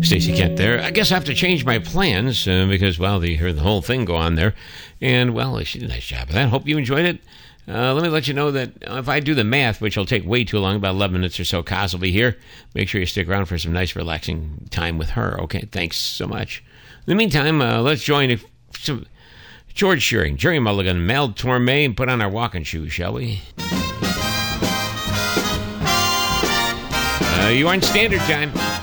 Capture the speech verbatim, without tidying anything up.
Stacey Kent there. I guess I have to change my plans uh, because, well, they heard the whole thing go on there. And, well, she did a nice job of that. Hope you enjoyed it. Uh, let me let you know that if I do the math, which will take way too long, about eleven minutes or so, Kaz will be here. Make sure you stick around for some nice, relaxing time with her. Okay, thanks so much. In the meantime, uh, let's join some George Shearing, Jerry Mulligan, Mel Torme, and put on our walking shoes, shall we? Uh, you are in Standard Time.